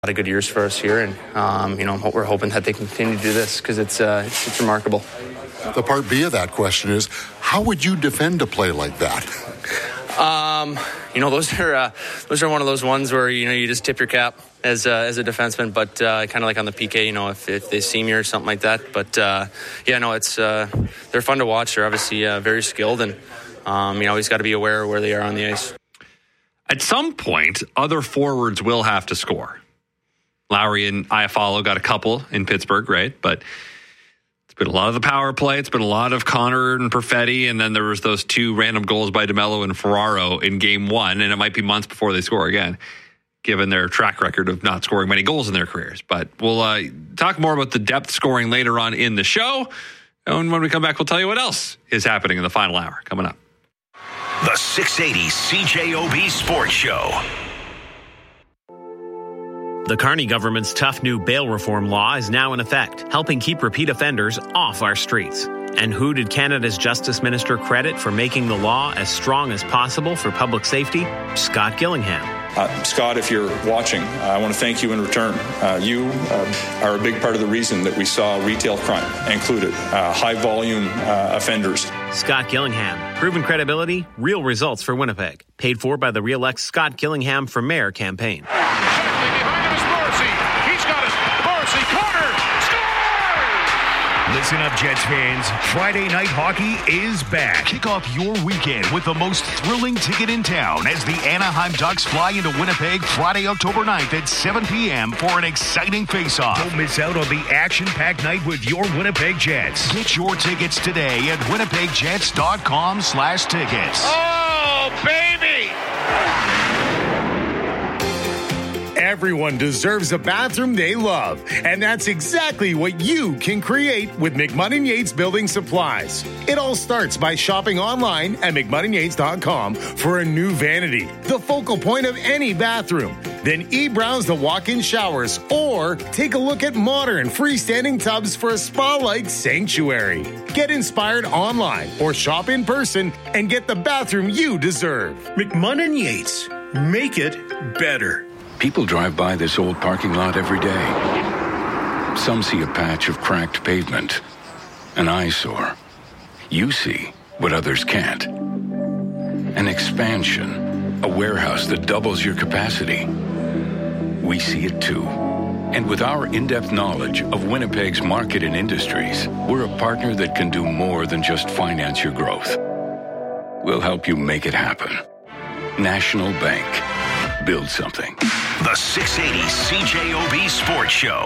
A lot of good years for us here, and we're hoping that they continue to do this because it's remarkable. The part B of that question is, how would you defend a play like that? Those are one of those ones where you just tip your cap as a defenseman, but kind of like on the PK, if they see me or something like that. But it's they're fun to watch. They're obviously very skilled, and you always got to be aware of where they are on the ice. At some point, other forwards will have to score. Lowry and Iafallo got a couple in Pittsburgh, right? But it's been a lot of the power play. It's been a lot of Connor and Perfetti, and then there was those 2 random goals by DeMello and Ferraro in Game 1, and it might be months before they score again, given their track record of not scoring many goals in their careers. But we'll talk more about the depth scoring later on in the show, and when we come back, we'll tell you what else is happening in the final hour coming up. The 680 CJOB Sports Show. The Carney government's tough new bail reform law is now in effect, helping keep repeat offenders off our streets. And who did Canada's Justice Minister credit for making the law as strong as possible for public safety? Scott Gillingham. Scott, if you're watching, I want to thank you in return. You are a big part of the reason that we saw retail crime included, high-volume offenders. Scott Gillingham. Proven credibility, real results for Winnipeg. Paid for by the Re-elect Scott Gillingham for Mayor campaign. Listen up, Jets fans. Friday Night Hockey is back. Kick off your weekend with the most thrilling ticket in town as the Anaheim Ducks fly into Winnipeg Friday, October 9th at 7 p.m. for an exciting face-off. Don't miss out on the action-packed night with your Winnipeg Jets. Get your tickets today at winnipegjets.com/tickets. Oh, baby! Everyone deserves a bathroom they love, and that's exactly what you can create with McMunn & Yates Building Supplies. It all starts by shopping online at McMunnandYates.com for a new vanity, the focal point of any bathroom. Then e-browse the walk-in showers or take a look at modern freestanding tubs for a spa-like sanctuary. Get inspired online or shop in person and get the bathroom you deserve. McMunn & Yates. Make it better. People drive by this old parking lot every day. Some see a patch of cracked pavement, an eyesore. You see what others can't. An expansion, a warehouse that doubles your capacity. We see it too. And with our in-depth knowledge of Winnipeg's market and industries, we're a partner that can do more than just finance your growth. We'll help you make it happen. National Bank. Build something. The 680 CJOB Sports Show.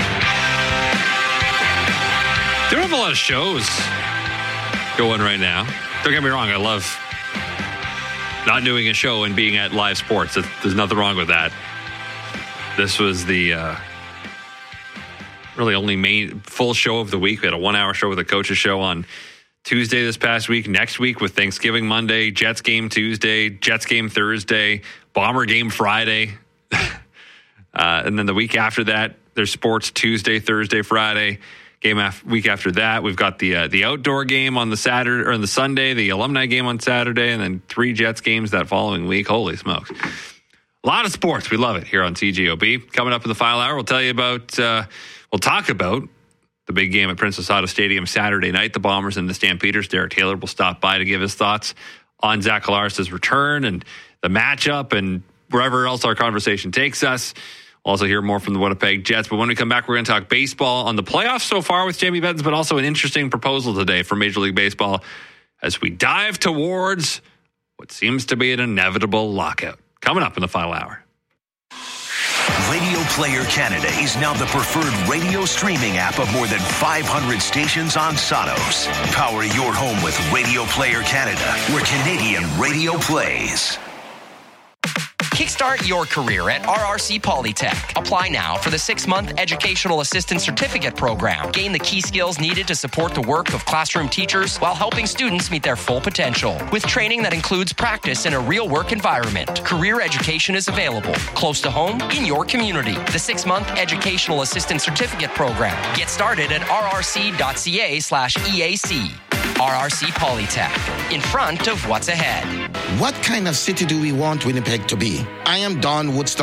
There are a lot of shows going right now. Don't get me wrong, I love not doing a show and being at live sports. There's nothing wrong with that. This was the really only main full show of the week. We had a 1-hour show with the coaches show on Tuesday this past week. Next week with Thanksgiving Monday, Jets game Tuesday, Jets game Thursday, Bomber game Friday. And then the week after that, there's sports Tuesday, Thursday, Friday. Week after that, we've got the outdoor game on the Saturday or on the Sunday, the alumni game on Saturday, and then 3 Jets games that following week. Holy smokes. A lot of sports. We love it here on CJOB. Coming up in the final hour, we'll tell you about, we'll talk about the big game at Princess Auto Stadium Saturday night, the Bombers and the Stampeders. Derek Taylor will stop by to give his thoughts on Zach Collaros' return and the matchup and wherever else our conversation takes us. We'll also hear more from the Winnipeg Jets. But when we come back, we're going to talk baseball on the playoffs so far with Jamie Benton, but also an interesting proposal today from Major League Baseball as we dive towards what seems to be an inevitable lockout. Coming up in the final hour. Radio Player Canada is now the preferred radio streaming app of more than 500 stations on Sonos. Power your home with Radio Player Canada, where Canadian radio plays. Kickstart your career at RRC Polytech. Apply now for the 6-month Educational Assistant Certificate Program. Gain the key skills needed to support the work of classroom teachers while helping students meet their full potential. With training that includes practice in a real work environment, career education is available close to home in your community. The 6-month Educational Assistant Certificate Program. Get started at rrc.ca/EAC. RRC Polytech, in front of what's ahead. What kind of city do we want Winnipeg to be? I am Don Woodstock.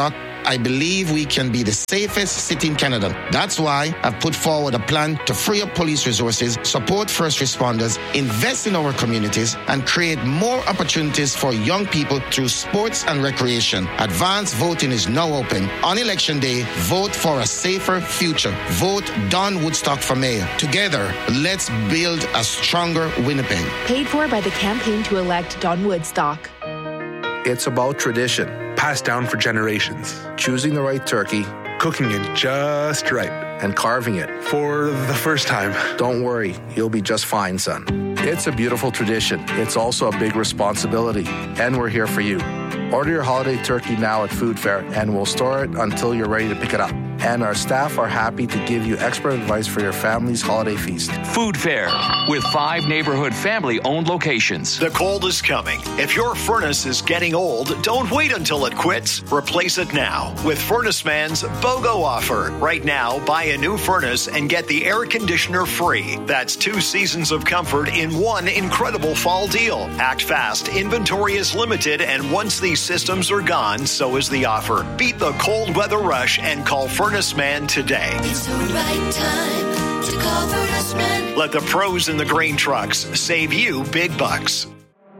I believe we can be the safest city in Canada. That's why I've put forward a plan to free up police resources, support first responders, invest in our communities, and create more opportunities for young people through sports and recreation. Advance voting is now open. On Election Day, vote for a safer future. Vote Don Woodstock for mayor. Together, let's build a stronger Winnipeg. Paid for by the Campaign to Elect Don Woodstock. It's about tradition, passed down for generations. Choosing the right turkey, cooking it just right, and carving it for the first time. Don't worry, you'll be just fine, son. It's a beautiful tradition. It's also a big responsibility, and we're here for you. Order your holiday turkey now at Food Fair, and we'll store it until you're ready to pick it up. And our staff are happy to give you expert advice for your family's holiday feast. Food Fair, with 5 neighborhood family-owned locations. The cold is coming. If your furnace is getting old, don't wait until it quits. Replace it now with Furnace Man's BOGO offer. Right now, buy a new furnace and get the air conditioner free. That's 2 seasons of comfort in one incredible fall deal. Act fast. Inventory is limited, and once these systems are gone, so is the offer. Beat the cold weather rush and call Furnace Man today. It's the right time to call Furnace Man. Let the pros in the grain trucks save you big bucks.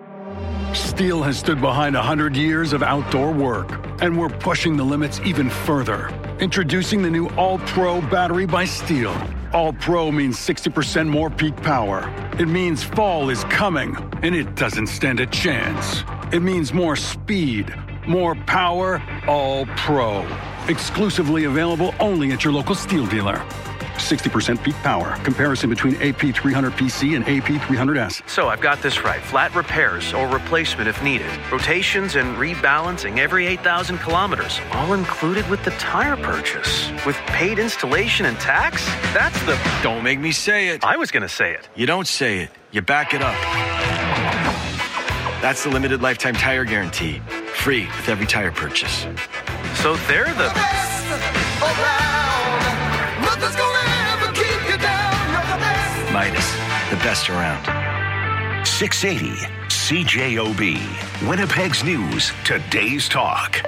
Steel has stood behind 100 years of outdoor work, and we're pushing the limits even further. Introducing the new All-Pro battery by Steel. All-Pro means 60% more peak power. It means fall is coming, and it doesn't stand a chance. It means more speed, more power, All-Pro. Exclusively available only at your local Steel dealer. 60% peak power. Comparison between AP300PC and AP300S. So I've got this right. Flat repairs or replacement if needed. Rotations and rebalancing every 8,000 kilometers. All included with the tire purchase. With paid installation and tax? That's the... Don't make me say it. I was going to say it. You don't say it. You back it up. That's the limited lifetime tire guarantee. Free with every tire purchase. So they're the best around. Nothing's gonna ever keep you down. You're the best. Midas, the best around. 680 CJOB. Winnipeg's News. Today's Talk.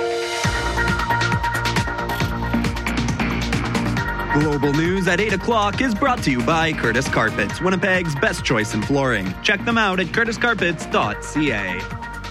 Global News at 8 o'clock is brought to you by Curtis Carpets, Winnipeg's best choice in flooring. Check them out at curtiscarpets.ca.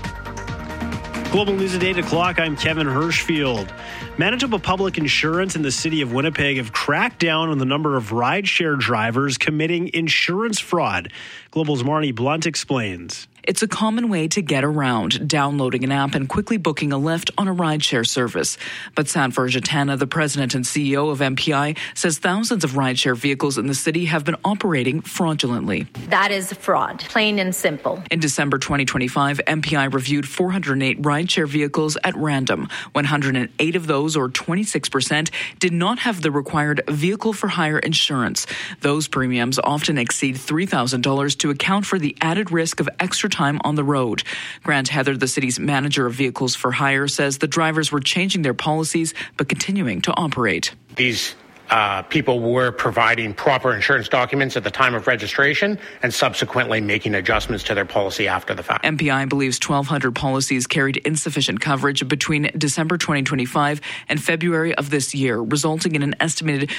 Global News at 8 o'clock, I'm Kevin Hirschfield. Manitoba Public Insurance in the city of Winnipeg have cracked down on the number of rideshare drivers committing insurance fraud. Global's Marnie Blunt explains. It's a common way to get around, downloading an app and quickly booking a lift on a rideshare service. But Sanford Jatana, the president and CEO of MPI, says thousands of rideshare vehicles in the city have been operating fraudulently. That is fraud, plain and simple. In December 2025, MPI reviewed 408 rideshare vehicles at random. 108 of those, or 26%, did not have the required vehicle for hire insurance. Those premiums often exceed $3,000 to account for the added risk of extra time on the road. Grant Heather, the city's manager of vehicles for hire, says the drivers were changing their policies but continuing to operate. These people were providing proper insurance documents at the time of registration and subsequently making adjustments to their policy after the fact. MPI believes 1,200 policies carried insufficient coverage between December 2025 and February of this year, resulting in an estimated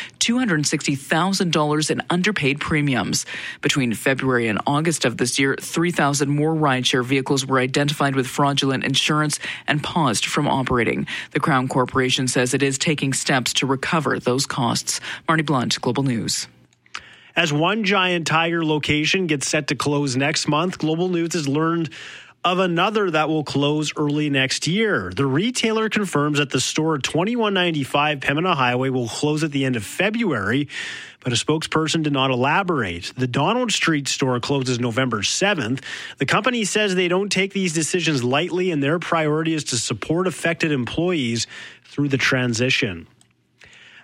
$260,000 in underpaid premiums. Between February and August of this year, 3,000 more rideshare vehicles were identified with fraudulent insurance and paused from operating. The Crown Corporation says it is taking steps to recover those costs. Marnie Blunt, Global News. As one giant Tiger location gets set to close next month, Global News has learned of another that will close early next year. The retailer confirms that the store at 2195 Pembina Highway will close at the end of February, but a spokesperson did not elaborate. The Donald Street store closes November 7th. The company says they don't take these decisions lightly, and their priority is to support affected employees through the transition.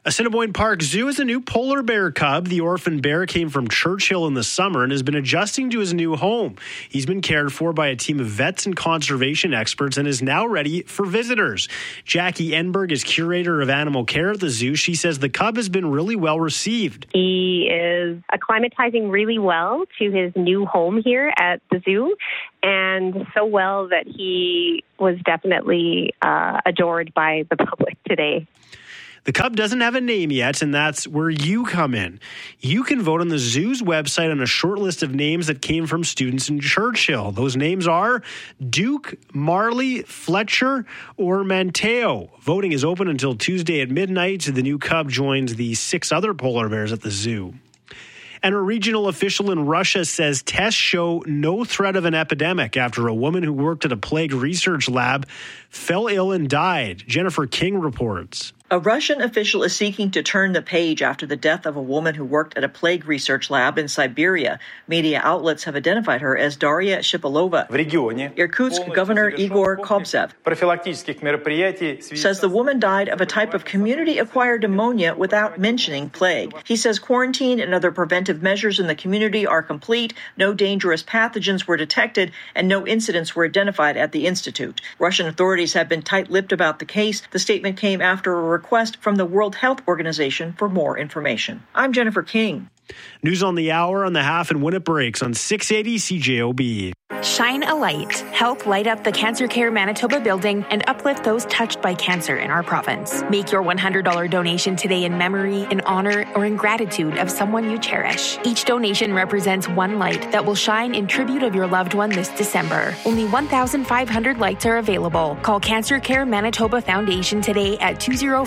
Assiniboine Park Zoo is a new polar bear cub. The orphan bear came from Churchill in the summer and has been adjusting to his new home. He's been cared for by a team of vets and conservation experts and is now ready for visitors. Jackie Enberg is curator of animal care at the zoo. She says the cub has been really well received. He is acclimatizing really well to his new home here at the zoo, and so well that he was definitely adored by the public today. The cub doesn't have a name yet, and that's where you come in. You can vote on the zoo's website on a short list of names that came from students in Churchill. Those names are Duke, Marley, Fletcher, or Manteo. Voting is open until Tuesday at midnight. The new cub joins the 6 other polar bears at the zoo. And a regional official in Russia says tests show no threat of an epidemic after a woman who worked at a plague research lab fell ill and died. Jennifer King reports. A Russian official is seeking to turn the page after the death of a woman who worked at a plague research lab in Siberia. Media outlets have identified her as Daria Shipilova. Irkutsk Governor Igor Kobzev says the woman died of a type of community-acquired pneumonia without mentioning plague. He says quarantine and other preventive measures in the community are complete, no dangerous pathogens were detected, and no incidents were identified at the institute. Russian authorities have been tight-lipped about the case. The statement came after a request from the World Health Organization for more information. I'm Jennifer King. News on the hour on the half and when it breaks on 680 CJOB. Shine a light. Help light up the Cancer Care Manitoba building and uplift those touched by cancer in our province. Make your $100 donation today in memory, in honor, or in gratitude of someone you cherish. Each donation represents one light that will shine in tribute of your loved one this December. Only 1,500 lights are available. Call Cancer Care Manitoba Foundation today at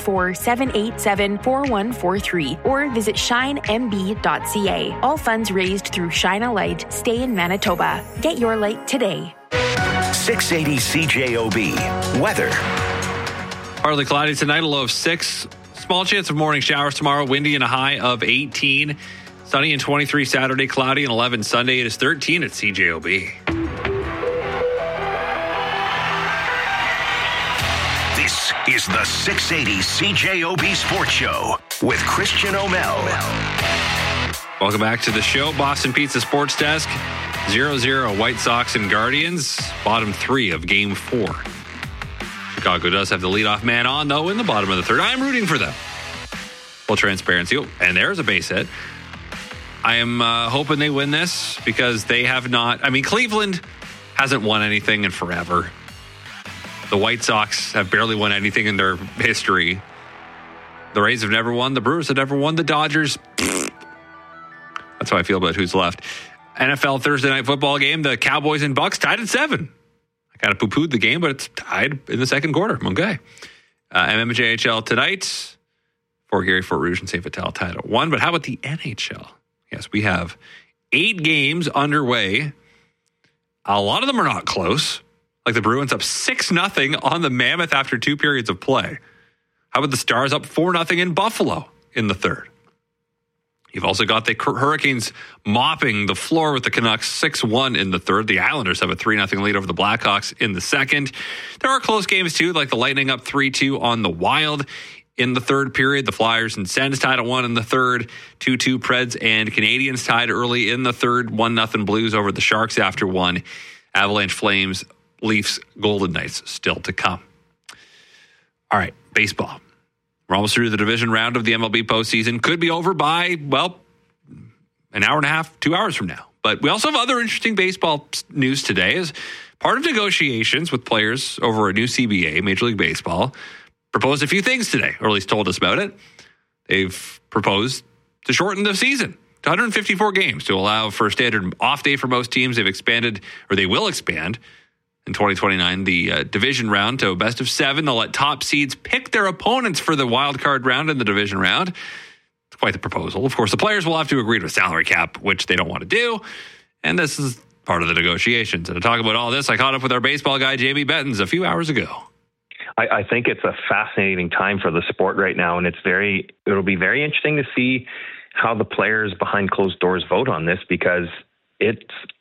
204-787-4143 or visit shinemb.ca. All funds raised through Shine a Light stay in Manitoba. Get your light today. 680 CJOB. Weather. Partly cloudy tonight, a low of 6. Small chance of morning showers tomorrow, windy and a high of 18. Sunny and 23 Saturday, cloudy and 11 Sunday. It is 13 at CJOB. This is the 680 CJOB Sports Show with Christian O'Mell. Welcome back to the show. Boston Pizza Sports Desk. 0-0 White Sox and Guardians. Bottom 3 of Game 4. Chicago does have the leadoff man on, though, in the bottom of the third. I'm rooting for them. Full transparency. Oh, and there's a base hit. I am hoping they win this because they have not. I mean, Cleveland hasn't won anything in forever. The White Sox have barely won anything in their history. The Rays have never won. The Brewers have never won. The Dodgers. That's how I feel about who's left. NFL Thursday night football game. The Cowboys and Bucks tied at 7. I kind of poo-pooed the game, but it's tied in the second quarter. Okay. MMJHL tonight. Fort Garry, Fort Rouge, and St. Vital tied at 1. But how about the NHL? Yes, we have 8 games underway. A lot of them are not close. Like the Bruins up 6-0 on the Mammoth after 2 periods of play. How about the Stars up 4-0 in Buffalo in the third? You've also got the Hurricanes mopping the floor with the Canucks 6-1 in the third. The Islanders have a 3-0 lead over the Blackhawks in the second. There are close games, too, like the Lightning up 3-2 on the Wild in the third period. The Flyers and Sens tied at 1 in the third. 2-2 Preds and Canadians tied early in the third. 1-0 Blues over the Sharks after 1. Avalanche, Flames, Leafs, Golden Knights still to come. All right, baseball. We're almost through the division round of the MLB postseason. Could be over by, well, an hour and a half, 2 hours from now. But we also have other interesting baseball news today. As part of negotiations with players over a new CBA, Major League Baseball, proposed a few things today, or at least told us about it. They've proposed to shorten the season to 154 games to allow for a standard off day for most teams. They've expanded, or they will expand, in 2029, the division round to a best of 7. They'll let top seeds pick their opponents for the wild card round in the division round. It's quite the proposal. Of course, the players will have to agree to a salary cap, which they don't want to do. And this is part of the negotiations. And to talk about all this, I caught up with our baseball guy, Jamie Bettens, a few hours ago. I think it's a fascinating time for the sport right now. And it'll be very interesting to see how the players behind closed doors vote on this, because it's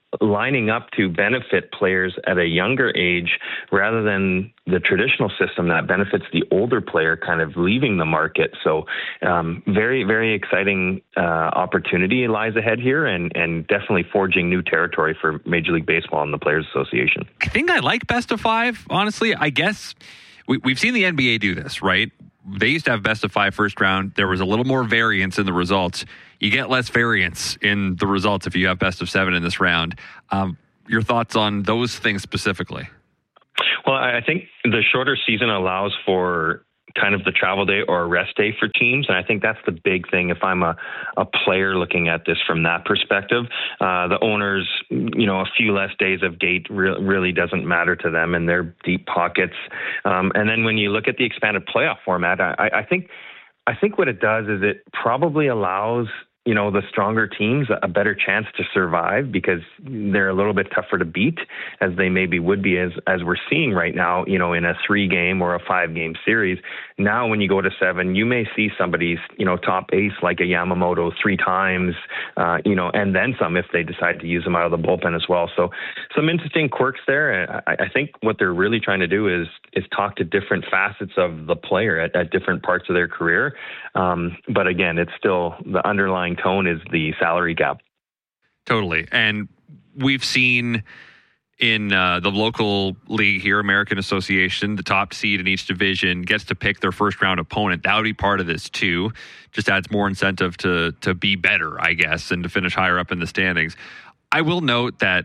lining up to benefit players at a younger age rather than the traditional system that benefits the older player kind of leaving the market. So very, very exciting opportunity lies ahead here, and definitely forging new territory for Major League Baseball and the Players Association. I think I like best of five, honestly. I guess we've seen the NBA do this, right? They used to have best of five first round. There was a little more variance in the results. You get less variance in the results if you have best of seven in this round. Your thoughts on those things specifically? Well, I think the shorter season allows for kind of the travel day or a rest day for teams. And I think that's the big thing if I'm a player looking at this from that perspective. The owners, a few less days of gate really doesn't matter to them in their deep pockets. And then when you look at the expanded playoff format, I think what it does is it probably allows the stronger teams a better chance to survive because they're a little bit tougher to beat as they maybe would be as we're seeing right now, in a 3-game or a 5-game series. Now, when you go to 7, you may see somebody's, top ace like a Yamamoto 3 times, and then some if they decide to use them out of the bullpen as well. So some interesting quirks there. I think what they're really trying to do is talk to different facets of the player at different parts of their career. But again, it's still the underlying tone is the salary cap. Totally. And we've seen in the local league here, American Association, the top seed in each division gets to pick their first round opponent. That would be part of this too. Just adds more incentive to be better, I guess, and to finish higher up in the standings. I will note that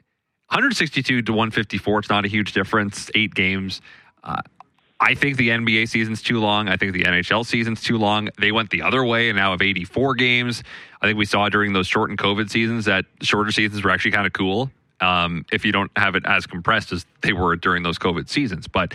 162 to 154, it's not a huge difference, 8 games. I think the NBA season's too long. I think the NHL season's too long. They went the other way and now have 84 games. I think we saw during those shortened COVID seasons that shorter seasons were actually kind of cool if you don't have it as compressed as they were during those COVID seasons. But,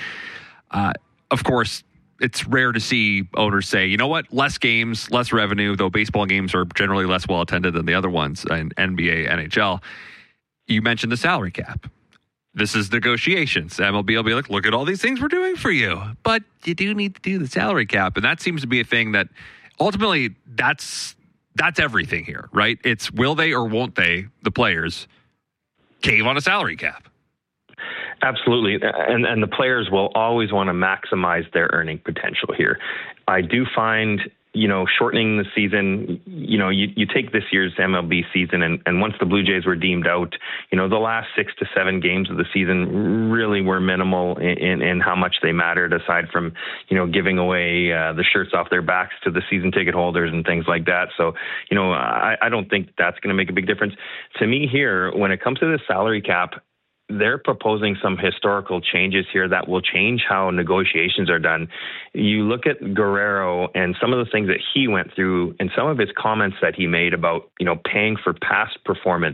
of course, it's rare to see owners say, you know what, less games, less revenue, though baseball games are generally less well attended than the other ones in NBA, NHL. You mentioned the salary cap. This is negotiations. MLB will be like, look at all these things we're doing for you, but you do need to do the salary cap. And that seems to be a thing that ultimately that's everything here, right? It's will they or won't they, the players, cave on a salary cap? Absolutely. And the players will always want to maximize their earning potential here. I do find, shortening the season, you take this year's MLB season and once the Blue Jays were deemed out, the last 6 to 7 games of the season really were minimal in how much they mattered aside from, giving away the shirts off their backs to the season ticket holders and things like that. So, I don't think that's going to make a big difference. To me here, when it comes to the salary cap, they're proposing some historical changes here that will change how negotiations are done. You look at Guerrero and some of the things that he went through and some of his comments that he made about, paying for past performance.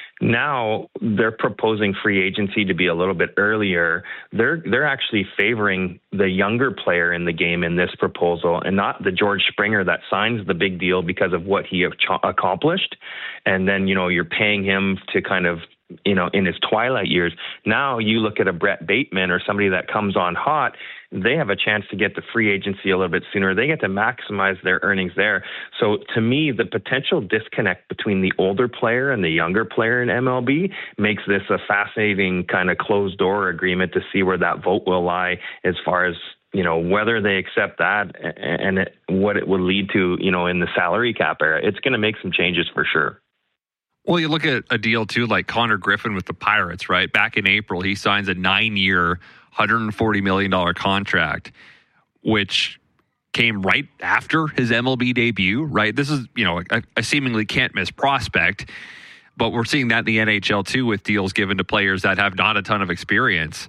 Now they're proposing free agency to be a little bit earlier. They're actually favoring the younger player in the game in this proposal and not the George Springer that signs the big deal because of what he accomplished. And then, you're paying him to kind of, in his twilight years. Now you look at a Brett Bateman or somebody that comes on hot, they have a chance to get the free agency a little bit sooner. They get to maximize their earnings there. So to me, the potential disconnect between the older player and the younger player in MLB makes this a fascinating kind of closed door agreement to see where that vote will lie as far as whether they accept that and what it will lead to, in the salary cap era. It's going to make some changes for sure. Well, you look at a deal, too, like Connor Griffin with the Pirates, right? Back in April, he signs a 9-year, $140 million contract, which came right after his MLB debut, right? This is, a seemingly can't-miss prospect, but we're seeing that in the NHL, too, with deals given to players that have not a ton of experience.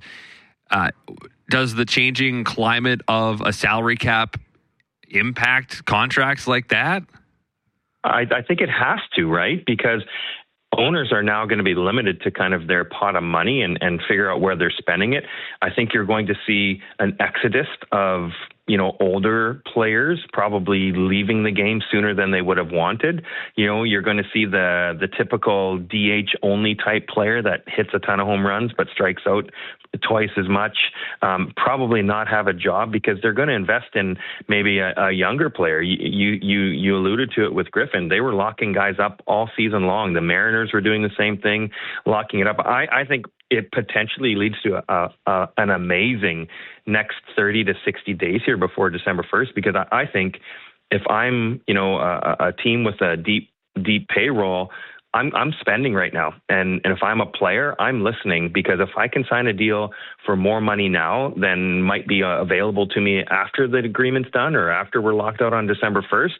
Does the changing climate of a salary cap impact contracts like that? I think it has to, right? Because owners are now going to be limited to kind of their pot of money and figure out where they're spending it. I think you're going to see an exodus of, older players probably leaving the game sooner than they would have wanted. You're going to see the typical DH only type player that hits a ton of home runs but strikes out twice as much, probably not have a job because they're going to invest in maybe a younger player. You alluded to it with Griffin. They were locking guys up all season long. The Mariners were doing the same thing, locking it up. I think it potentially leads to an amazing next 30 to 60 days here before December 1st, because I think if I'm, a team with a deep payroll, I'm spending right now. And if I'm a player, I'm listening, because if I can sign a deal for more money now than might be available to me after the agreement's done or after we're locked out on December 1st,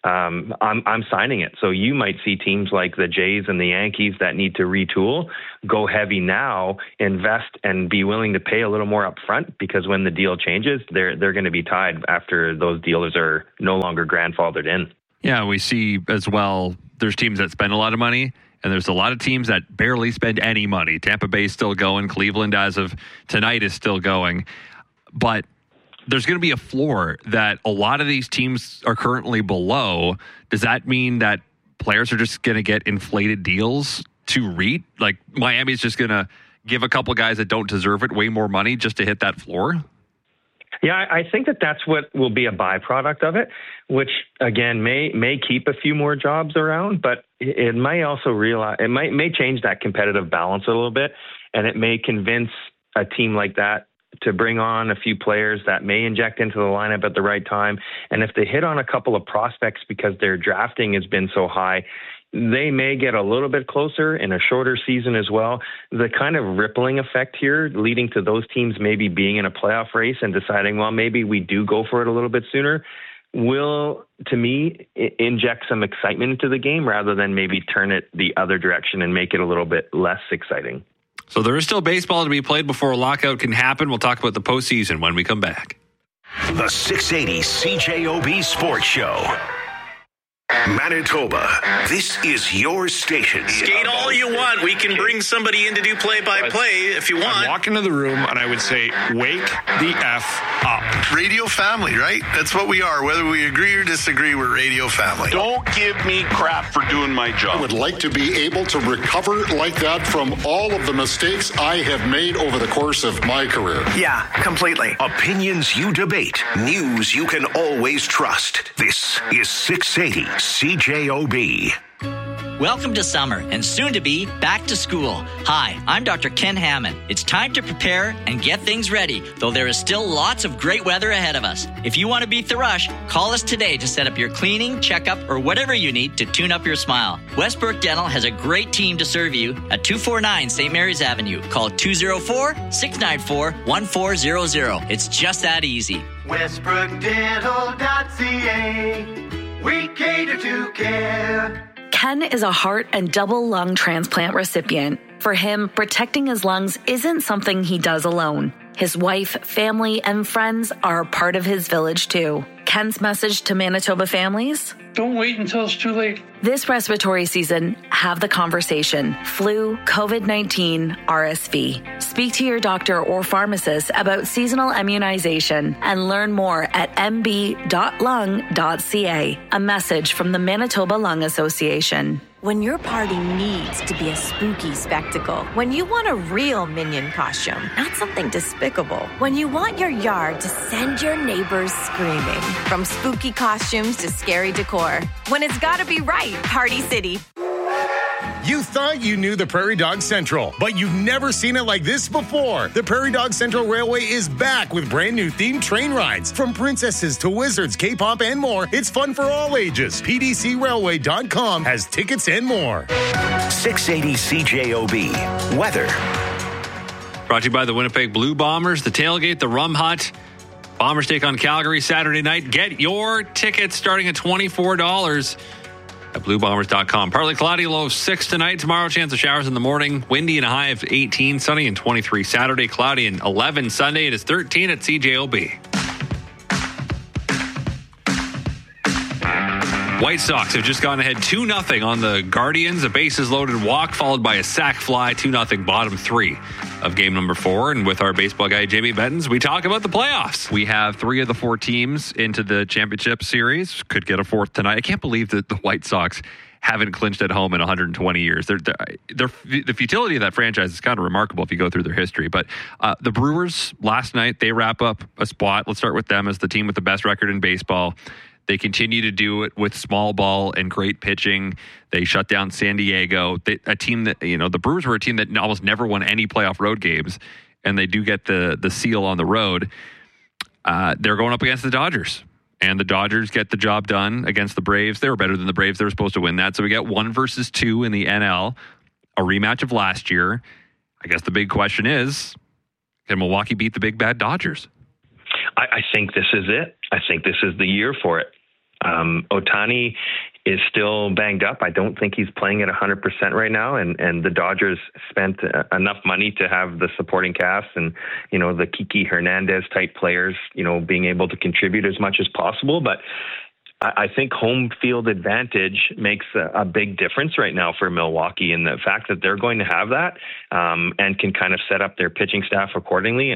I'm signing it. So you might see teams like the Jays and the Yankees that need to retool go heavy now, invest, and be willing to pay a little more up front, because when the deal changes, they're going to be tied after those dealers are no longer grandfathered in. Yeah, we see as well, there's teams that spend a lot of money, and there's a lot of teams that barely spend any money. Tampa Bay's still going. Cleveland, as of tonight, is still going. But there's going to be a floor that a lot of these teams are currently below. Does that mean that players are just going to get inflated deals to REIT? Like Miami's just going to give a couple guys that don't deserve it way more money just to hit that floor? Yeah, I think that's what will be a byproduct of it, which again may keep a few more jobs around, but it might also may change that competitive balance a little bit, and it may convince a team like that to bring on a few players that may inject into the lineup at the right time. And if they hit on a couple of prospects because their drafting has been so high, they may get a little bit closer in a shorter season as well. The kind of rippling effect here leading to those teams maybe being in a playoff race and deciding, well, maybe we do go for it a little bit sooner, will, to me, inject some excitement into the game rather than maybe turn it the other direction and make it a little bit less exciting. So there is still baseball to be played before a lockout can happen. We'll talk about the postseason when we come back. The 680 CJOB Sports Show. Manitoba, this is your station. Skate all you want. We can bring somebody in to do play-by-play if you want. I'd walk into the room and I would say, wake the F up. Radio family, right? That's what we are. Whether we agree or disagree, we're radio family. Don't give me crap for doing my job. I would like to be able to recover like that from all of the mistakes I have made over the course of my career. Yeah, completely. Opinions you debate. News you can always trust. This is 680 CJOB. Welcome to summer and soon to be back to school. Hi, I'm Dr. Ken Hammond. It's time to prepare and get things ready, though there is still lots of great weather ahead of us. If you want to beat the rush, call us today to set up your cleaning, checkup, or whatever you need to tune up your smile. Westbrook Dental has a great team to serve you at 249 St. Mary's Avenue. Call 204-694-1400. It's just that easy. WestbrookDental.ca. We cater to care. Ken is a heart and double lung transplant recipient. For him, protecting his lungs isn't something he does alone. His wife, family, and friends are a part of his village too. Ken's message to Manitoba families? Don't wait until it's too late. This respiratory season, have the conversation. Flu, COVID-19, RSV. Speak to your doctor or pharmacist about seasonal immunization and learn more at mb.lung.ca. A message from the Manitoba Lung Association. When your party needs to be a spooky spectacle. When you want a real Minion costume, not something despicable. When you want your yard to send your neighbors screaming. From spooky costumes to scary decor. When it's gotta be right, Party City. You thought you knew the Prairie Dog Central, but you've never seen it like this before. The Prairie Dog Central Railway is back with brand new themed train rides. From princesses to wizards, K-pop, and more, it's fun for all ages. PDCRailway.com has tickets and more. 680 CJOB. Weather. Brought to you by the Winnipeg Blue Bombers, the Tailgate, the Rum Hut. Bombers take on Calgary Saturday night. Get your tickets starting at $24 at bluebombers.com. Partly cloudy, low of 6 tonight. Tomorrow, chance of showers in the morning. Windy and a high of 18. Sunny and 23 Saturday. Cloudy and 11 Sunday. It is 13 at CJOB. White Sox have just gone ahead 2-0 on the Guardians. A bases loaded walk followed by a sac fly. 2-0 bottom 3. of game number 4. And with our baseball guy, Jamie Bettens, we talk about the playoffs. We have 3 of the 4 teams into the championship series. Could get a 4th tonight. I can't believe that the White Sox haven't clinched at home in 120 years. The futility of that franchise is kind of remarkable if you go through their history. But the Brewers, last night, they wrap up a spot. Let's start with them as the team with the best record in baseball. They continue to do it with small ball and great pitching. They shut down San Diego, a team that, the Brewers were a team that almost never won any playoff road games, and they do get the seal on the road. They're going up against the Dodgers, and the Dodgers get the job done against the Braves. They were better than the Braves. They were supposed to win that. So we got 1 versus 2 in the NL, a rematch of last year. I guess the big question is, can Milwaukee beat the big bad Dodgers? I think this is it. I think this is the year for it. Ohtani is still banged up. I don't think he's playing at 100% right now. And the Dodgers spent enough money to have the supporting cast and, the Kiki Hernandez type players, being able to contribute as much as possible. But I think home field advantage makes a big difference right now for Milwaukee, and the fact that they're going to have that and can kind of set up their pitching staff accordingly.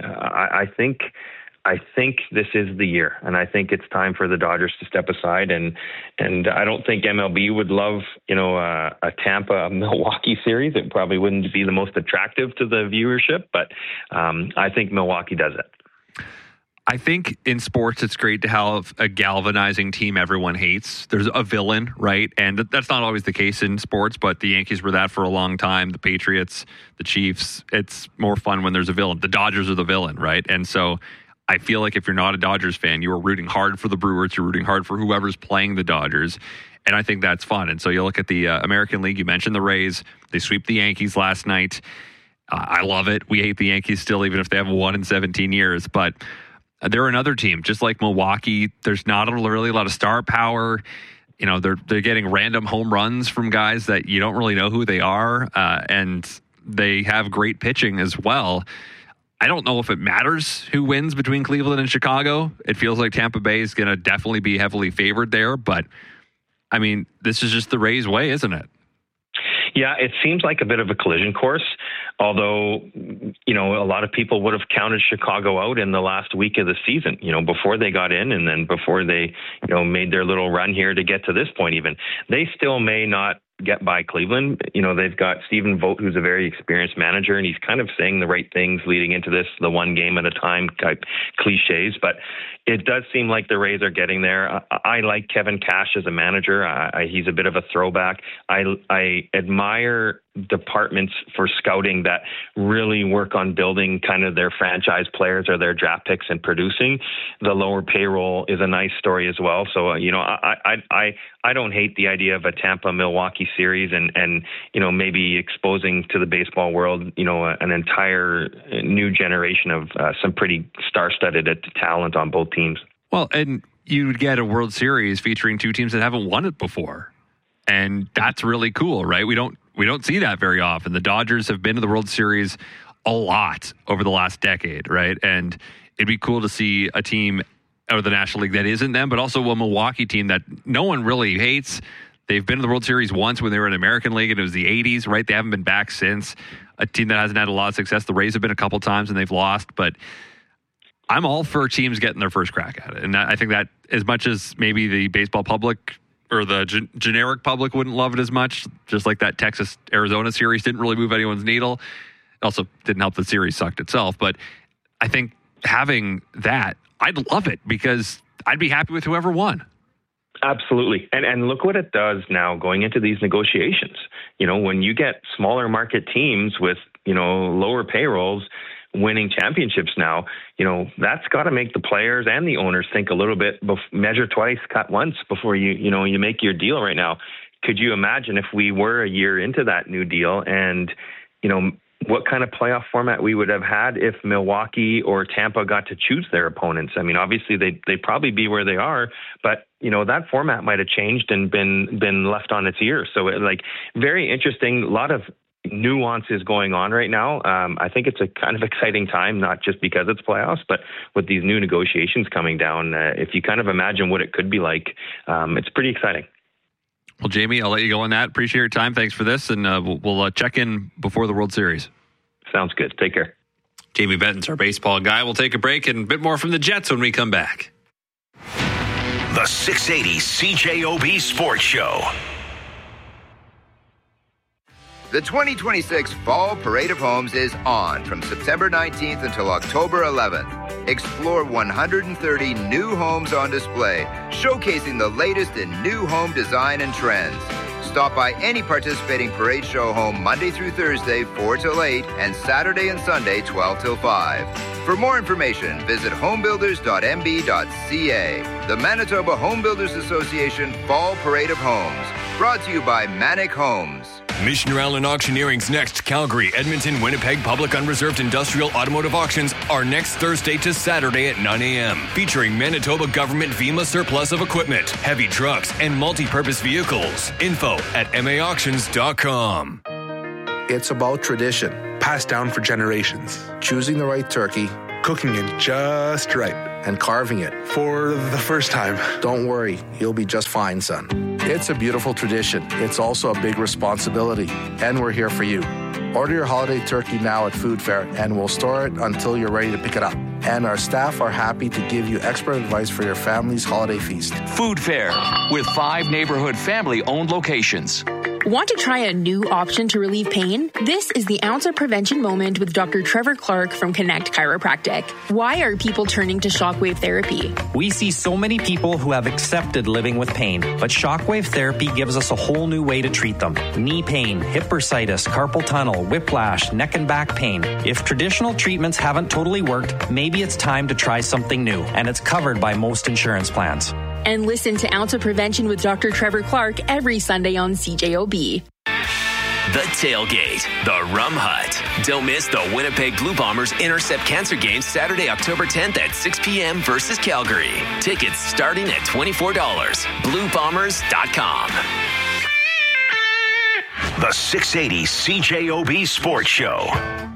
I think this is the year, and I think it's time for the Dodgers to step aside. And I don't think MLB would love, a Tampa-Milwaukee series. It probably wouldn't be the most attractive to the viewership, but I think Milwaukee does it. I think in sports, it's great to have a galvanizing team everyone hates. There's a villain, right? And that's not always the case in sports, but the Yankees were that for a long time. The Patriots, the Chiefs, it's more fun when there's a villain. The Dodgers are the villain, right? And so I feel like if you're not a Dodgers fan, you are rooting hard for the Brewers. You're rooting hard for whoever's playing the Dodgers. And I think that's fun. And so you look at the American League. You mentioned the Rays. They sweep the Yankees last night. I love it. We hate the Yankees still, even if they haven't won in 17 years. But they're another team, just like Milwaukee. There's not really a lot of star power. They're getting random home runs from guys that you don't really know who they are. And they have great pitching as well. I don't know if it matters who wins between Cleveland and Chicago. It feels like Tampa Bay is going to definitely be heavily favored there. But, I mean, this is just the Rays' way, isn't it? Yeah, it seems like a bit of a collision course, although, a lot of people would have counted Chicago out in the last week of the season, before they got in and then before they, made their little run here to get to this point even. They still may not get by Cleveland. They've got Stephen Vogt, who's a very experienced manager, and he's kind of saying the right things leading into this, the one game at a time type cliches. But it does seem like the Rays are getting there. I like Kevin Cash as a manager. He's a bit of a throwback. I admire departments for scouting that really work on building kind of their franchise players or their draft picks and producing. The lower payroll is a nice story as well. So, I don't hate the idea of a Tampa-Milwaukee series and maybe exposing to the baseball world, an entire new generation of some pretty star-studded talent on both teams. Well, and you would get a World Series featuring 2 teams that haven't won it before. And that's really cool, right? We don't see that very often. The Dodgers have been to the World Series a lot over the last decade, right? And it'd be cool to see a team out of the National League that isn't them, but also a Milwaukee team that no one really hates. They've been to the World Series once when they were in the American League, and it was the 80s, right? They haven't been back since. A team that hasn't had a lot of success. The Rays have been a couple times, and they've lost, but I'm all for teams getting their first crack at it. And I think that as much as maybe the baseball public or the generic public wouldn't love it as much, just like that Texas-Arizona series didn't really move anyone's needle. It also didn't help the series sucked itself. But I think having that, I'd love it because I'd be happy with whoever won. Absolutely. And look what it does now going into these negotiations. When you get smaller market teams with, lower payrolls winning championships now, that's got to make the players and the owners think a little bit, measure twice, cut once before you make your deal right now. Could you imagine if we were a year into that new deal and, what kind of playoff format we would have had if Milwaukee or Tampa got to choose their opponents? I mean, obviously they'd probably be where they are, but that format might have changed and been left on its ear. So very interesting, a lot of nuances going on right now. I think it's a kind of exciting time, not just because it's playoffs, but with these new negotiations coming down. If you kind of imagine what it could be like, it's pretty exciting. Well, Jamie, I'll let you go on that. Appreciate your time. Thanks for this, and we'll check in before the World Series. Sounds good. Take care. Jamie Benton's our baseball guy. We'll take a break and a bit more from the Jets when we come back. The 680 CJOB Sports Show. The 2026 Fall Parade of Homes is on from September 19th until October 11th. Explore 130 new homes on display, showcasing the latest in new home design and trends. Stop by any participating parade show home Monday through Thursday, 4 till 8, and Saturday and Sunday, 12 till 5. For more information, visit homebuilders.mb.ca. The Manitoba Home Builders Association Fall Parade of Homes. Brought to you by Manic Homes. Missioner Allen Auctioneering's next Calgary, Edmonton, Winnipeg Public Unreserved Industrial Automotive Auctions are next Thursday to Saturday at 9 a.m. featuring Manitoba Government VEMA surplus of equipment, heavy trucks, and multi-purpose vehicles. Info at maauctions.com. It's about tradition, passed down for generations. Choosing the right turkey, cooking it just right, and carving it for the first time. Don't worry, you'll be just fine, son. It's a beautiful tradition. It's also a big responsibility, and we're here for you. Order your holiday turkey now at Food Fair, and we'll store it until you're ready to pick it up. And our staff are happy to give you expert advice for your family's holiday feast. Food Fair, with 5 neighborhood family-owned locations. Want to try a new option to relieve pain? This is the Ounce of Prevention Moment with Dr. Trevor Clark from Connect Chiropractic. Why are people turning to shockwave therapy? We see so many people who have accepted living with pain, but shockwave therapy gives us a whole new way to treat them. Knee pain, hip bursitis, carpal tunnel, whiplash, neck and back pain. If traditional treatments haven't totally worked, maybe it's time to try something new, and it's covered by most insurance plans. And listen to Ounce of Prevention with Dr. Trevor Clark every Sunday on CJOB. The Tailgate, the Rum Hut. Don't miss the Winnipeg Blue Bombers Intercept Cancer Game Saturday, October 10th at 6 p.m. versus Calgary. Tickets starting at $24. BlueBombers.com. The 680 CJOB Sports Show.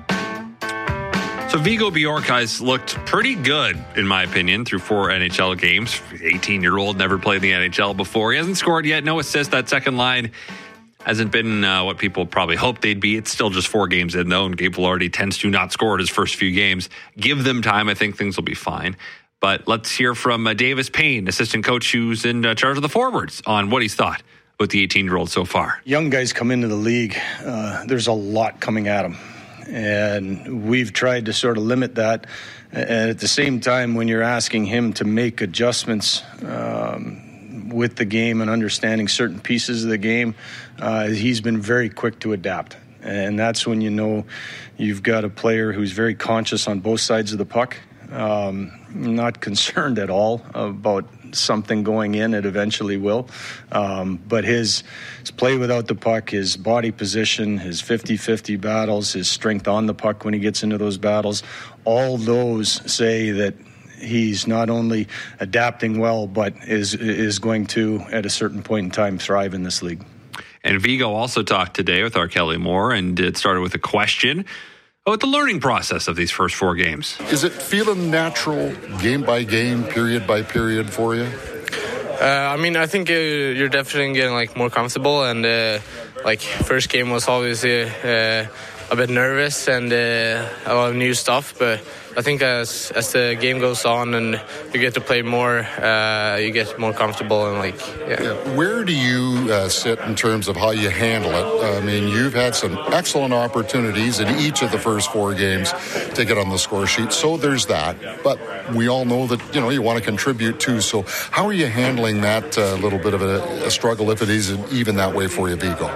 So Vigo Bjorkhuis looked pretty good, in my opinion, through 4 NHL games. 18-year-old, never played in the NHL before. He hasn't scored yet, no assists. That second line hasn't been what people probably hoped they'd be. It's still just 4 games in, though, and Gabe Vilardi tends to not score in his first few games. Give them time. I think things will be fine. But let's hear from Davis Payne, assistant coach who's in charge of the forwards, on what he's thought with the 18-year-old so far. Young guys come into the league. There's a lot coming at them. And we've tried to sort of limit that. And at the same time, when you're asking him to make adjustments with the game and understanding certain pieces of the game, he's been very quick to adapt. And that's when you know you've got a player who's very conscious on both sides of the puck, not concerned at all about something going in. It eventually will. But his play without the puck, his body position, his 50-50 battles, his strength on the puck when he gets into those battles, all those say that he's not only adapting well, but is going to, at a certain point in time, thrive in this league. And Vigo also talked today with our Kelly Moore, and it started with a question about the learning process of these first 4 games. Is it feeling natural, game by game, period by period for you? I think you're definitely getting more comfortable, and first game was obviously a bit nervous and a lot of new stuff, but I think as the game goes on and you get to play more, you get more comfortable and Where do you sit in terms of how you handle it? I mean, you've had some excellent opportunities in each of the first 4 games to get on the score sheet, so there's that. But we all know that you want to contribute too. So how are you handling that little bit of a struggle, if it is even that way for you, Vigo?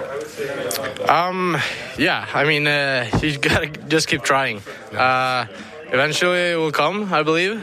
You gotta just keep trying. Eventually it will come, I believe.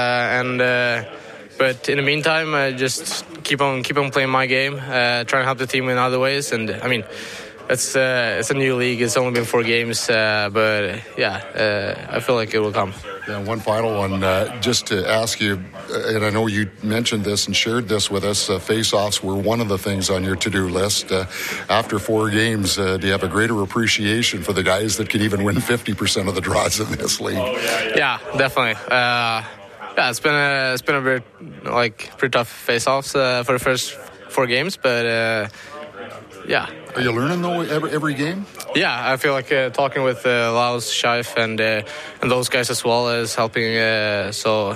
But in the meantime, just keep on playing my game, trying to help the team in other ways. And it's a new league. It's only been 4 games, but I feel like it will come. Yeah, one final one, just to ask you, and I know you mentioned this and shared this with us, face-offs were one of the things on your to-do list. After 4 games, do you have a greater appreciation for the guys that can even win 50% of the draws in this league? Yeah, definitely. It's been a pretty tough face-offs for the first 4 games, but Yeah. Are you learning, though, every game? Yeah, I feel like talking with Laos, Shaif, and those guys as well is helping. So,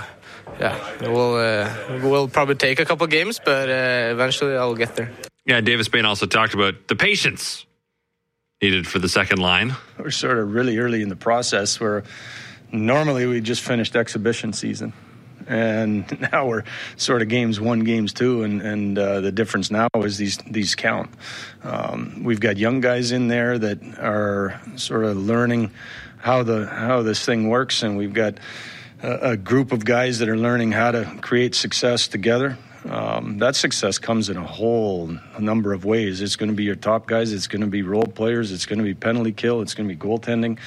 yeah, we'll probably take a couple games, but eventually I'll get there. Yeah, Davis Bain also talked about the patience needed for the second line. We're sort of really early in the process where normally we just finished exhibition season. And now we're sort of games 1, games 2, and the difference now is these count. We've got young guys in there that are sort of learning how this thing works, and we've got a group of guys that are learning how to create success together. That success comes in a whole number of ways. It's going to be your top guys. It's going to be role players. It's going to be penalty kill. It's going to be goaltending.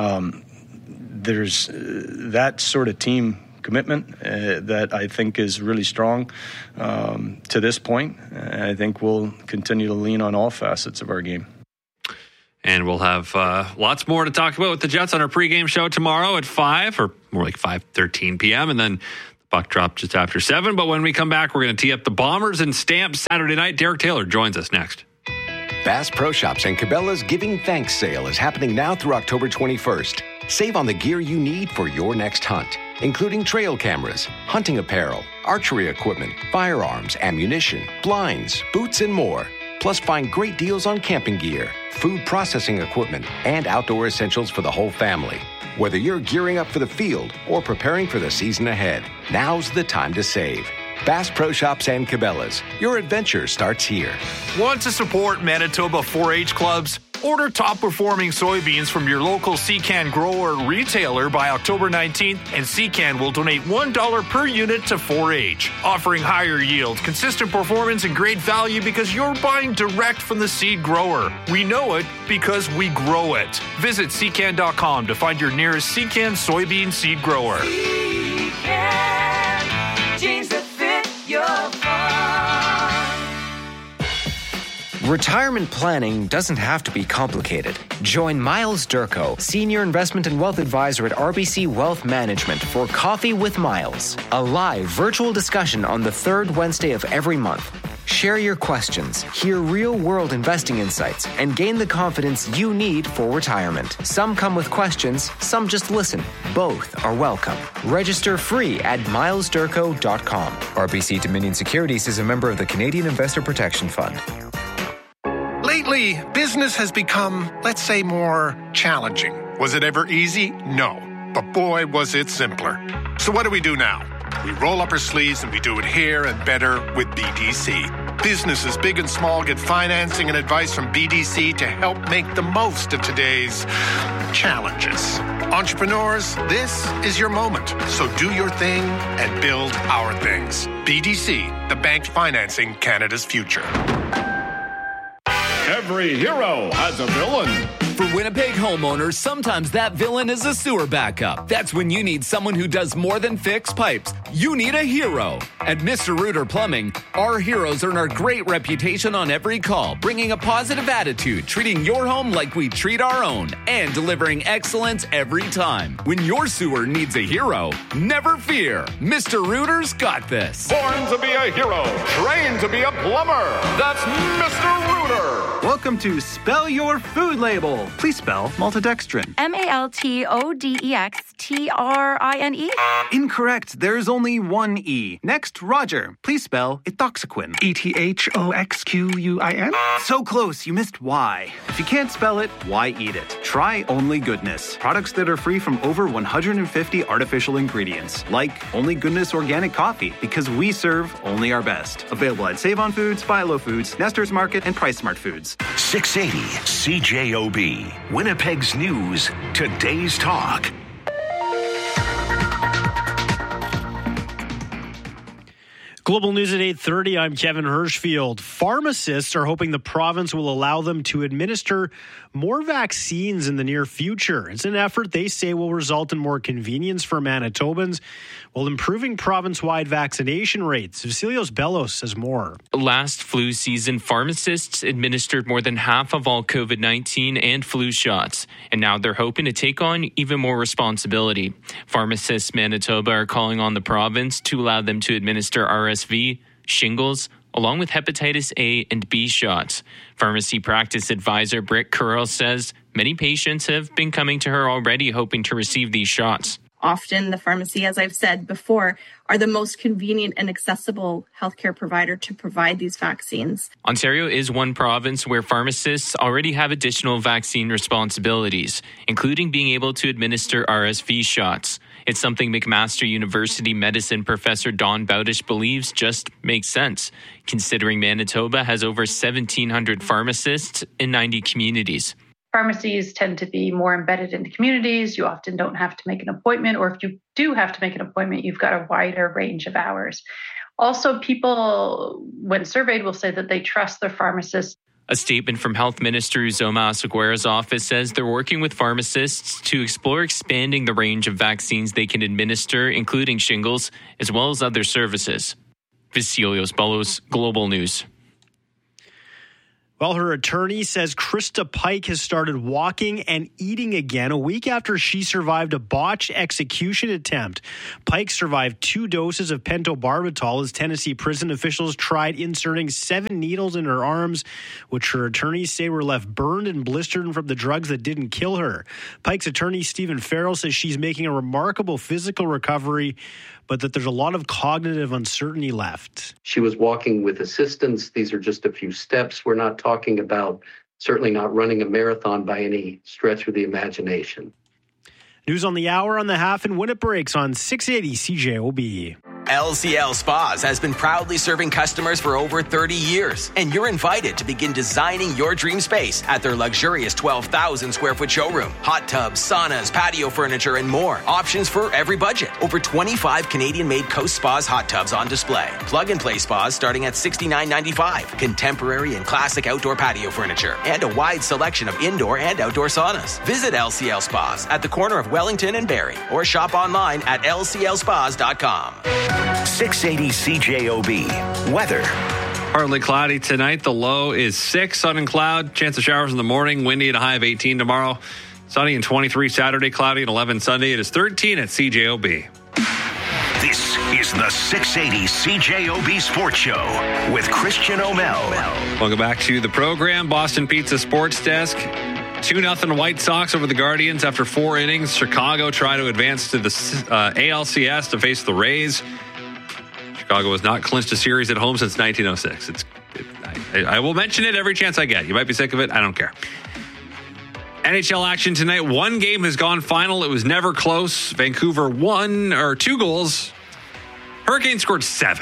There's that sort of team commitment that I think is really strong to this point. I think we'll continue to lean on all facets of our game. And we'll have lots more to talk about with the Jets on our pregame show tomorrow at 5, or more like 5:13 p.m. And then the puck drop just after 7. But when we come back, we're going to tee up the Bombers and Stamps Saturday night. Derek Taylor joins us next. Bass Pro Shops and Cabela's Giving Thanks sale is happening now through October 21st. Save on the gear you need for your next hunt, including trail cameras, hunting apparel, archery equipment, firearms, ammunition, blinds, boots, and more. Plus, find great deals on camping gear, food processing equipment, and outdoor essentials for the whole family. Whether you're gearing up for the field or preparing for the season ahead, now's the time to save. Bass Pro Shops and Cabela's. Your adventure starts here. Want to support Manitoba 4-H clubs? Order top-performing soybeans from your local Secan grower or retailer by October 19th, and Secan will donate $1 per unit to 4-H, offering higher yield, consistent performance, and great value because you're buying direct from the seed grower. We know it because we grow it. Visit Secan.com to find your nearest Secan soybean seed grower. Secan, jeans that fit your farm. Retirement planning doesn't have to be complicated. Join Miles Durko, Senior Investment and Wealth Advisor at RBC Wealth Management for Coffee with Miles, a live virtual discussion on the third Wednesday of every month. Share your questions, hear real-world investing insights, and gain the confidence you need for retirement. Some come with questions, some just listen. Both are welcome. Register free at milesdurko.com. RBC Dominion Securities is a member of the Canadian Investor Protection Fund. Lately, business has become, let's say, more challenging. Was it ever easy? No. But boy, was it simpler. So what do we do now? We roll up our sleeves and we do it here and better with BDC. Businesses big and small get financing and advice from BDC to help make the most of today's challenges. Entrepreneurs, this is your moment. So do your thing and build our things. BDC, the bank financing Canada's future. Every hero has a villain. For Winnipeg homeowners, sometimes that villain is a sewer backup. That's when you need someone who does more than fix pipes. You need a hero. At Mr. Rooter Plumbing, our heroes earn our great reputation on every call, bringing a positive attitude, treating your home like we treat our own, and delivering excellence every time. When your sewer needs a hero, never fear. Mr. Rooter's got this. Born to be a hero, trained to be a plumber. That's Mr. Rooter. Welcome to Spell Your Food Label. Please spell maltodextrin. MALTODEXTRINE? Incorrect. There's only one E. Next, Roger. Please spell ethoxyquin. ETHOXQUIN? So close, you missed Y. If you can't spell it, why eat it? Try Only Goodness. Products that are free from over 150 artificial ingredients. Like Only Goodness Organic Coffee, because we serve only our best. Available at Save On Foods, Buy Low Foods, Nestor's Market, and Price Smart Foods. 680 CJOB. Winnipeg's News. Today's Talk. Global News at 8:30. I'm Kevin Hirschfield. Pharmacists are hoping the province will allow them to administer more vaccines in the near future. It's an effort they say will result in more convenience for Manitobans while improving province-wide vaccination rates. Vasilios Bellos says more. Last flu season, pharmacists administered more than half of all COVID-19 and flu shots, and now they're hoping to take on even more responsibility. Pharmacists Manitoba are calling on the province to allow them to administer RSV, shingles, along with hepatitis A and B shots. Pharmacy practice advisor Britt Curl says many patients have been coming to her already hoping to receive these shots. Often the pharmacy, as I've said before, are the most convenient and accessible healthcare provider to provide these vaccines. Ontario is one province where pharmacists already have additional vaccine responsibilities, including being able to administer RSV shots. It's something McMaster University medicine professor Don Bowdish believes just makes sense, considering Manitoba has over 1,700 pharmacists in 90 communities. Pharmacies tend to be more embedded into communities. You often don't have to make an appointment, or if you do have to make an appointment, you've got a wider range of hours. Also, people, when surveyed, will say that they trust their pharmacist. A statement from Health Minister Uzoma Asagwera's office says they're working with pharmacists to explore expanding the range of vaccines they can administer, including shingles, as well as other services. Vasilios Ballos, Global News. Well, her attorney says Krista Pike has started walking and eating again a week after she survived a botched execution attempt. Pike survived 2 doses of pentobarbital as Tennessee prison officials tried inserting 7 needles in her arms, which her attorneys say were left burned and blistered from the drugs that didn't kill her. Pike's attorney, Stephen Farrell, says she's making a remarkable physical recovery, but that there's a lot of cognitive uncertainty left. She was walking with assistance. These are just a few steps. We're not talking about, certainly not running a marathon by any stretch of the imagination. News on the hour, on the half, and when it breaks on 680 CJOB. LCL Spas has been proudly serving customers for over 30 years, and you're invited to begin designing your dream space at their luxurious 12,000 square foot showroom. Hot tubs, saunas, patio furniture, and more. Options for every budget. Over 25 Canadian-made Coast Spas hot tubs on display. Plug-and-play spas starting at $69.95. Contemporary and classic outdoor patio furniture, and a wide selection of indoor and outdoor saunas. Visit LCL Spas at the corner of Wellington and Barrie, or shop online at lclspas.com. 680 CJOB. Weather. Partly cloudy tonight. The low is 6, sun and cloud. Chance of showers in the morning. Windy and a high of 18 tomorrow. Sunny and 23 Saturday. Cloudy and 11 Sunday. It is 13 at CJOB. This is the 680 CJOB Sports Show with Christian O'Mel. Welcome back to the program. Boston Pizza Sports Desk. 2-0 White Sox over the Guardians after 4 innings. Chicago trying to advance to the ALCS to face the Rays. Chicago has not clinched a series at home since 1906. I will mention it every chance I get. You might be sick of it. I don't care. NHL action tonight. 1 game has gone final. It was never close. Vancouver 2 goals. Hurricanes scored 7.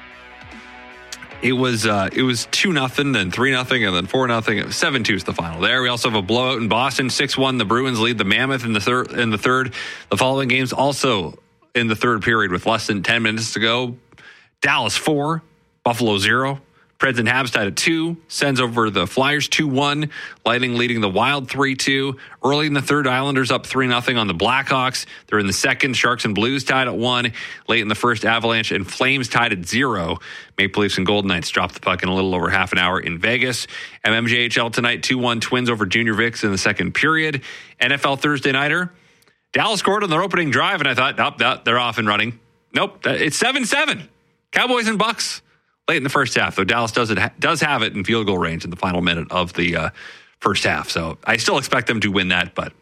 It was 2-0, then 3-0, and then 4-0. 7-2 is the final there. We also have a blowout in Boston. 6-1. The Bruins lead the Mammoth in the third. The following games also in the third period with less than 10 minutes to go. Dallas 4, Buffalo 0. Preds and Habs tied at 2. Sens over the Flyers 2-1. Lightning leading the Wild 3-2. Early in the third, Islanders up 3-0 on the Blackhawks. They're in the second. Sharks and Blues tied at 1. Late in the first, Avalanche and Flames tied at 0. Maple Leafs and Golden Knights dropped the puck in a little over half an hour in Vegas. MMJHL tonight, 2-1 Twins over Junior Vicks in the second period. NFL Thursday Nighter. Dallas scored on their opening drive, and I thought, nope, they're off and running. Nope, it's 7-7. Cowboys and Bucks. Late in the first half, though, Dallas does have it in field goal range in the final minute of the first half. So I still expect them to win that, but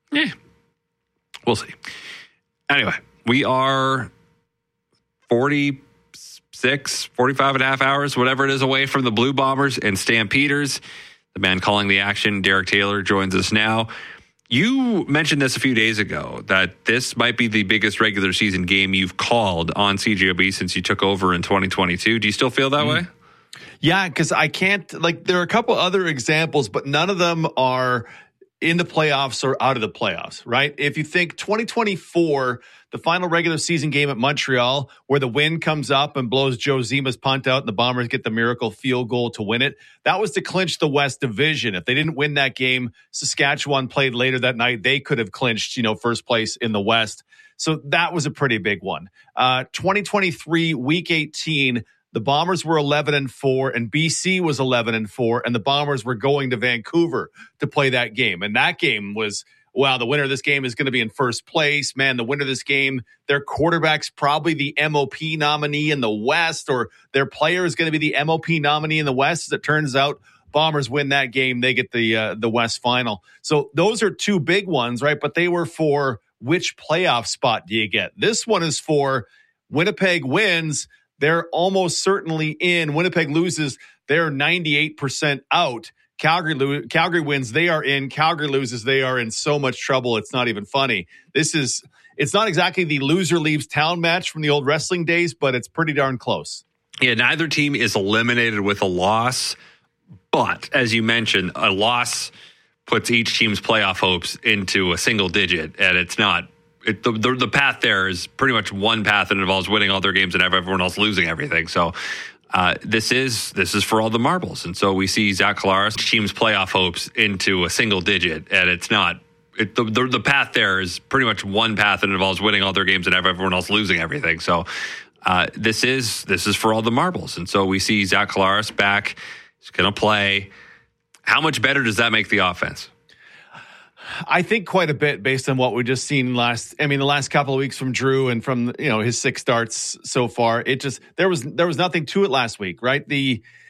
we'll see. Anyway, we are 45 and a half hours, whatever it is, away from the Blue Bombers and Stampeders. The man calling the action, Derek Taylor, joins us now. You mentioned this a few days ago, that this might be the biggest regular season game you've called on CJOB since you took over in 2022. Do you still feel that way? Yeah, because I can't, there are a couple other examples, but none of them are in the playoffs or out of the playoffs, right? If you think 2024, the final regular season game at Montreal, where the wind comes up and blows Joe Zima's punt out and the Bombers get the miracle field goal to win it, that was to clinch the West Division. If they didn't win that game, Saskatchewan played later that night, they could have clinched, first place in the West. So that was a pretty big one. 2023, Week 18, the Bombers were 11-4 and BC was 11-4, and the Bombers were going to Vancouver to play that game. And that game was wow, the winner of this game is going to be in first place. Man, the winner of this game, their quarterback's probably the MOP nominee in the West, or their player is going to be the MOP nominee in the West. As it turns out, Bombers win that game. They get the West final. So those are two big ones, right? But they were for which playoff spot do you get? This one is for Winnipeg wins. They're almost certainly in. Winnipeg loses. They're 98% out. Calgary wins. They are in. Calgary loses. They are in so much trouble. It's not even funny. It's not exactly the loser leaves town match from the old wrestling days, but it's pretty darn close. Yeah, neither team is eliminated with a loss. But as you mentioned, a loss puts each team's playoff hopes into a single digit, and it's not. The path there is pretty much one path that involves winning all their games and everyone else losing everything. So this is for all the marbles, and so we see Zach Collaros team's playoff hopes into a single digit, and it's not. The path there is pretty much one path that involves winning all their games and everyone else losing everything. So this is for all the marbles, and so we see Zach Collaros back. He's going to play. How much better does that make the offense? I think quite a bit based on what we just seen the last couple of weeks from Drew and from his 6 starts so far. It just there was nothing to it last week, right?